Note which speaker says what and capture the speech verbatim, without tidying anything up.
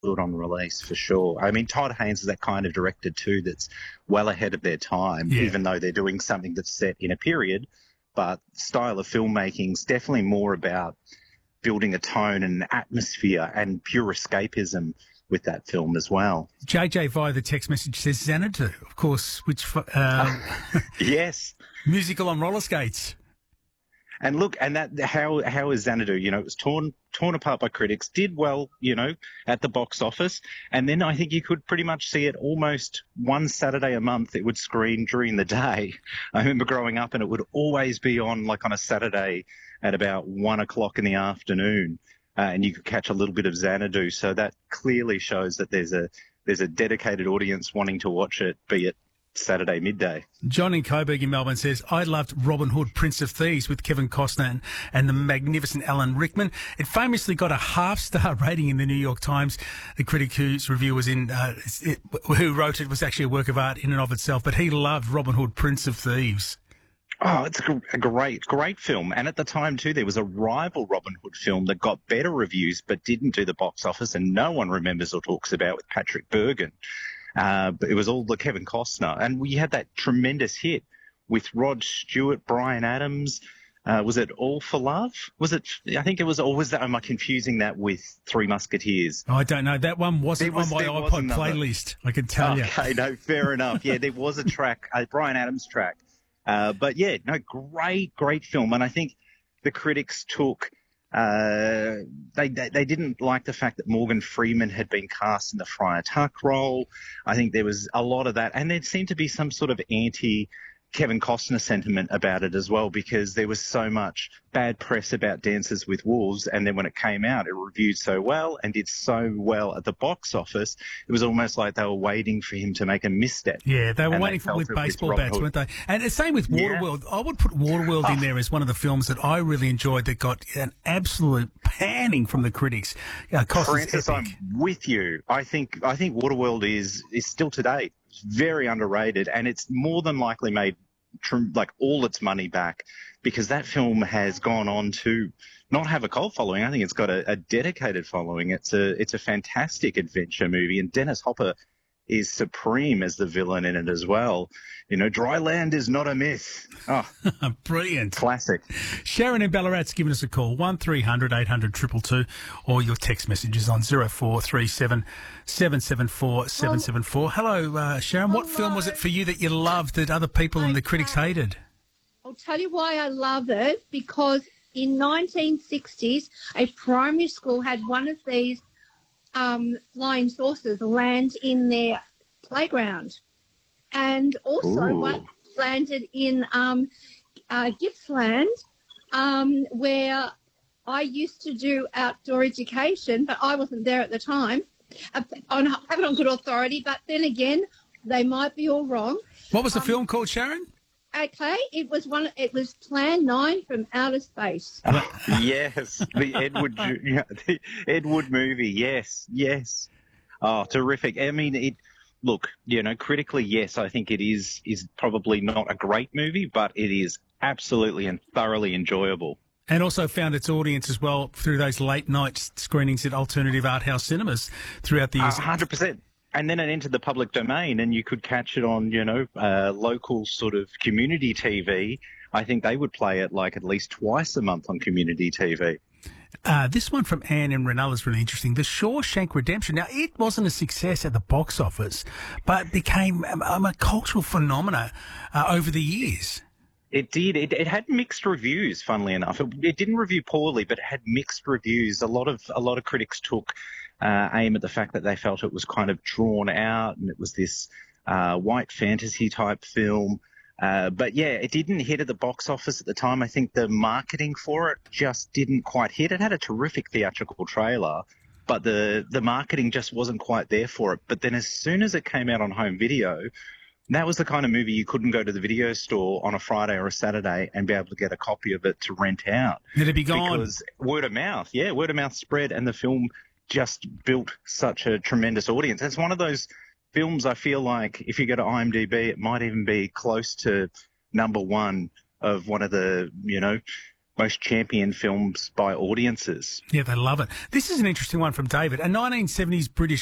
Speaker 1: good on release for sure. I mean, Todd Haynes is that kind of director too that's well ahead of their time,
Speaker 2: Yeah.
Speaker 1: even though they're doing something that's set in a period. But style of filmmaking is definitely more about building a tone and atmosphere and pure escapism with that film as well.
Speaker 2: J J via the text message says Xanadu, of course, which uh,
Speaker 1: yes,
Speaker 2: musical on roller skates.
Speaker 1: And look, and that how how is Xanadu? You know, it was torn torn apart by critics, did well, you know, at the box office, and then I think you could pretty much see it almost one Saturday a month. It would screen during the day. I remember growing up, and it would always be on like on a Saturday at about one o'clock in the afternoon, uh, and you could catch a little bit of Xanadu. So that clearly shows that there's a there's a dedicated audience wanting to watch it, be it Saturday midday.
Speaker 2: John in Coburg in Melbourne says, I loved Robin Hood, Prince of Thieves with Kevin Costner and, and the magnificent Alan Rickman. It famously got a half-star rating in the New York Times. The critic whose review was in, uh, it, who wrote it was actually a work of art in and of itself, but he loved Robin Hood, Prince of Thieves.
Speaker 1: Oh, it's a great, great film. And at the time, too, there was a rival Robin Hood film that got better reviews but didn't do the box office and no one remembers or talks about, with Patrick Bergin. Uh, but it was all the Kevin Costner. And we had that tremendous hit with Rod Stewart, Bryan Adams. Uh, was it All for Love? Was it? I think it was. Or was that? Am I confusing that with Three Musketeers?
Speaker 2: Oh, I don't know. That one wasn't
Speaker 1: was,
Speaker 2: on my iPod playlist. I can tell you.
Speaker 1: Okay, no, fair enough. Yeah, there was a track, a Bryan Adams track. Uh, but yeah, no, great, great film. And I think the critics took. Uh, they, they they didn't like the fact that Morgan Freeman had been cast in the Friar Tuck role. I think there was a lot of that, and there seemed to be some sort of anti Kevin Costner sentiment about it as well, because there was so much bad press about Dances with Wolves, and then when it came out, it reviewed so well and did so well at the box office, it was almost like they were waiting for him to make a misstep.
Speaker 2: Yeah, they were
Speaker 1: and
Speaker 2: waiting
Speaker 1: they
Speaker 2: for with baseball
Speaker 1: with
Speaker 2: bats, weren't they? And the same with Waterworld. Yeah. I would put Waterworld oh. in there as one of the films that I really enjoyed that got an absolute panning from the critics. Uh,
Speaker 1: Francis, I'm with you. I think I think Waterworld is is still today very underrated, and it's more than likely made tr- like all its money back, because that film has gone on to not have a cult following. I think it's got a, a dedicated following. It's a it's a fantastic adventure movie, and Dennis Hopper is supreme as the villain in it as well. You know, dry land is not a myth. Oh,
Speaker 2: brilliant.
Speaker 1: Classic.
Speaker 2: Sharon in Ballarat's given us a call, one three hundred eight hundred two two two, or your text messages on zero four three seven seven seven four seven seven four. Hello, uh, Sharon. What
Speaker 3: Hello.
Speaker 2: film was it for you that you loved that other people and the critics hated?
Speaker 3: I'll tell you why I love it, because in nineteen sixties, a primary school had one of these um, flying saucers land in their playground. And also
Speaker 1: Ooh.
Speaker 3: one landed in um, uh, Gippsland, um, where I used to do outdoor education, but I wasn't there at the time. I have it on good authority, but then again, they might be all wrong.
Speaker 2: What was the
Speaker 3: um,
Speaker 2: film called, Sharon?
Speaker 3: Okay, it was one. It was Plan Nine from Outer Space.
Speaker 1: Yes, the Edward, yeah, the Edward movie. Yes, yes. Oh, terrific. I mean, it. Look, you know, critically, yes, I think it is is probably not a great movie, but it is absolutely and thoroughly enjoyable.
Speaker 2: And also found its audience as well through those late night screenings at alternative art house cinemas throughout the years.
Speaker 1: A hundred percent. And then it entered the public domain, and you could catch it on, you know, uh, local sort of community T V. I think they would play it like at least twice a month on community T V.
Speaker 2: Uh, this one from Anne in Renella is really interesting. The Shawshank Redemption. Now, it wasn't a success at the box office, but became um, a cultural phenomena uh, over the years.
Speaker 1: It did. It, it had mixed reviews, funnily enough. It, it didn't review poorly, but it had mixed reviews. A lot of a lot of critics took uh, aim at the fact that they felt it was kind of drawn out, and it was this uh, white fantasy type film. Uh, but yeah, it didn't hit at the box office at the time. I think the marketing for it just didn't quite hit. It had a terrific theatrical trailer, but the, the marketing just wasn't quite there for it. But then as soon as it came out on home video, that was the kind of movie you couldn't go to the video store on a Friday or a Saturday and be able to get a copy of it to rent out.
Speaker 2: It'd be gone.
Speaker 1: Because word of mouth, yeah, word of mouth spread, and the film just built such a tremendous audience. It's one of those films, I feel like, if you go to IMDb, it might even be close to number one of one of the, you know, most championed films by audiences.
Speaker 2: Yeah, they love it. This is an interesting one from David. A nineteen seventies British